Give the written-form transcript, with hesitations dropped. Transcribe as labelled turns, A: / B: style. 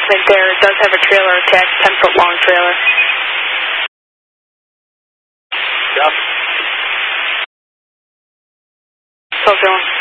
A: attachment there. It does have a trailer attached, 10-foot long trailer.
B: Yep.
A: So, Dylan.